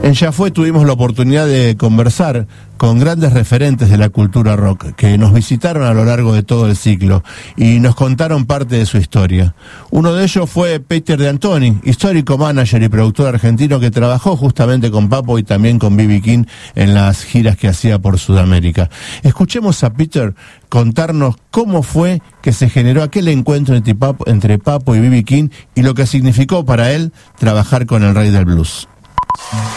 En Ya Fue tuvimos la oportunidad de conversar con grandes referentes de la cultura rock que nos visitaron a lo largo de todo el ciclo y nos contaron parte de su historia. Uno de ellos fue Peter De Antoni, histórico manager y productor argentino que trabajó justamente con Papo y también con B.B. King en las giras que hacía por Sudamérica. Escuchemos a Peter contarnos cómo fue que se generó aquel encuentro entre Papo y B.B. King y lo que significó para él trabajar con el rey del blues.